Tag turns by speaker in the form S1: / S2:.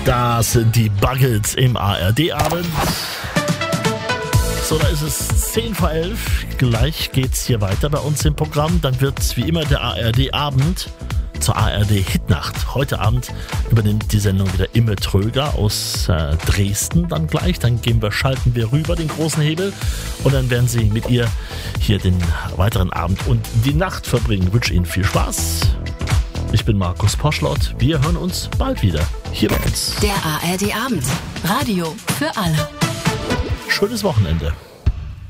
S1: Das sind die Buggles im ARD-Abend. So, da ist es 10 vor 11. Gleich geht's hier weiter bei uns im Programm. Dann wird wie immer der ARD-Abend zur ARD-Hitnacht. Heute Abend übernimmt die Sendung wieder Imme Tröger aus Dresden dann gleich. Dann schalten wir rüber den großen Hebel und dann werden Sie mit ihr hier den weiteren Abend und die Nacht verbringen. Ich wünsche Ihnen viel Spaß. Ich bin Markus Poschlott. Wir hören uns bald wieder hier bei uns.
S2: Der ARD-Abend. Radio für alle.
S1: Schönes Wochenende.